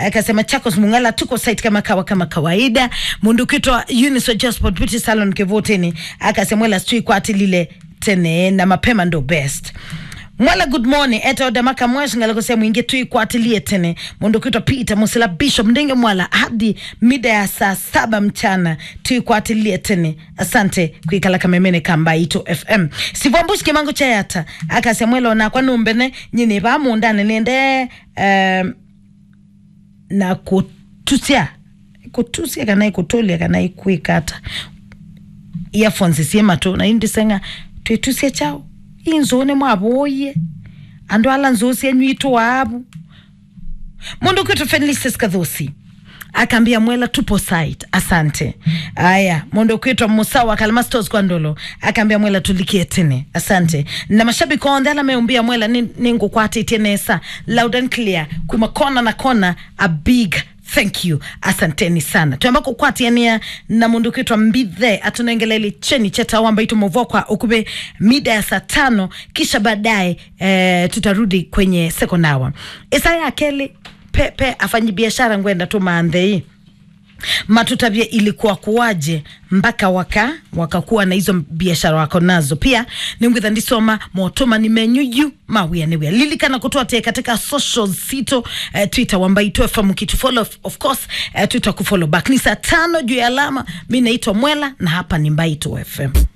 akasema Chakos Mungala tuko site kama kawaida. Mundu kitwa Uniso Josport Beauty Salon Kevoteni akasema mwela stui kwa atilile tene na mapema ndo best. Mwala good morning eto odamaka mweshi ngalako semu inge tui kwa atilie tene mundu kitwa Peter Musila Bishop ndenge mwala hadi mida ya saa 7 mchana tui kwa atilie tene. Asante kuikala kamemene kamba ito FM Sivambushi kimangu chayata akasema mwela na kwa numbene nyini bamu ndane nende na kutusia kanai kutulia kanai kuikata earphones siyema to na indi senga tuitusia chao inzone mwaboye ando ala nzosi enyito wabu mundu kwetu Fenlices Kadhosi akambia mwela tupo site. Asante. Aya mundu kwetu Musawa Kalmastos kwa Ndolo akambia mwela tulikie tene. Asante. Na mashabiki onde ala meumbia mwela ningu kwa ati tenesa loud and clear kuma kona na kona a big thank you. Asanteni sana. Tuambako kwa tiania na mundu kitwa Mbithe atunengeleli cheni cheta wamba ito muvokwa ukube mida ya saa 5 kisha baadaye tutarudi kwenye second hour. Isaya Akeli pepe afanyi biashara ngwenda tu maandhei matutabia ilikuwa kuwaje mpaka wakakuwa na hizo biashara wako nazo. Pia nimgitha ndisoma motoma ni menyuju mawia niwea lilikana kutoa te katika social sito Twitter wamba ito FM kitufollow of course Twitter kufollow back ni saa 5 juu ya alama. Mimi naitwa Mwela na hapa ni Mbaito FM.